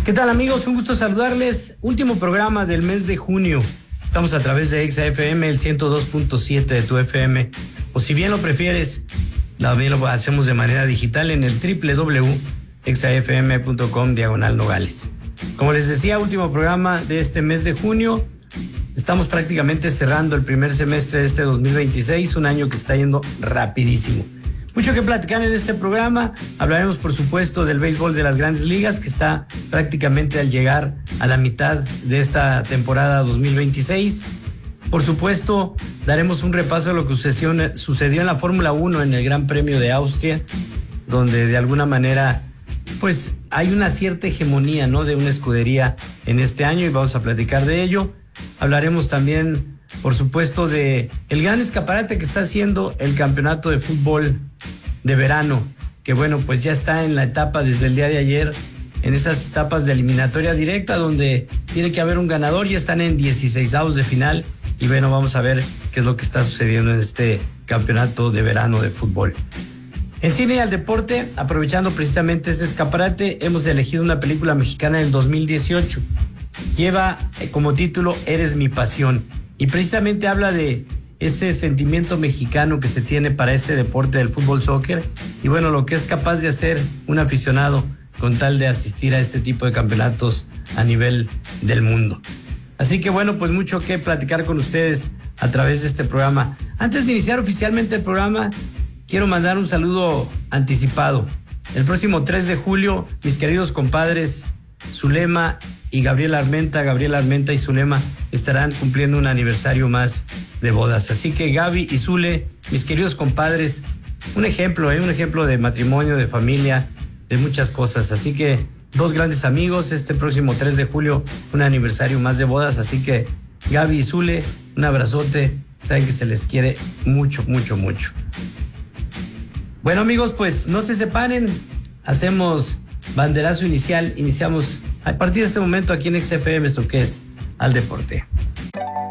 ¿Qué tal, amigos? Un gusto saludarles. Último programa del mes de junio. Estamos a través de ExaFM, el 102.7 de tu FM. O si bien lo prefieres, también lo hacemos de manera digital en el www.exafm.com/Nogales. Como les decía, último programa de este mes de junio. Estamos prácticamente cerrando el primer semestre de este 2026, un año que está yendo rapidísimo. Mucho que platicar en este programa. Hablaremos, por supuesto, del béisbol de las Grandes Ligas, que está prácticamente al llegar a la mitad de esta temporada 2026. Por supuesto, daremos un repaso de lo que sucedió en la Fórmula 1 en el Gran Premio de Austria, donde de alguna manera, pues, hay una cierta hegemonía, ¿no?, de una escudería en este año, y vamos a platicar de ello. Hablaremos también, por supuesto, de el gran escaparate que está haciendo el campeonato de fútbol de verano, que bueno, pues ya está en la etapa desde el día de ayer, en esas etapas de eliminatoria directa, donde tiene que haber un ganador. Ya están en 16avos de final, y bueno, vamos a ver qué es lo que está sucediendo en este campeonato de verano de fútbol. En Cine y al Deporte, aprovechando precisamente este escaparate, hemos elegido una película mexicana del 2018. Lleva como título Eres mi pasión, y precisamente habla de ese sentimiento mexicano que se tiene para ese deporte del fútbol soccer, y bueno, lo que es capaz de hacer un aficionado con tal de asistir a este tipo de campeonatos a nivel del mundo. Así que bueno, pues mucho que platicar con ustedes a través de este programa. Antes de iniciar oficialmente el programa, quiero mandar un saludo anticipado. El próximo 3 de julio, mis queridos compadres Zulema y Gabriel Armenta y Zulema estarán cumpliendo un aniversario más de bodas. Así que Gaby y Zule, mis queridos compadres, un ejemplo de matrimonio, de familia, de muchas cosas. Así que dos grandes amigos, este próximo 3 de julio, un aniversario más de bodas. Así que Gaby y Zule, un abrazote, saben que se les quiere mucho, mucho, mucho. Bueno, amigos, pues no se separen, hacemos banderazo inicial, iniciamos a partir de este momento aquí en XFM, esto que es Al Deporte.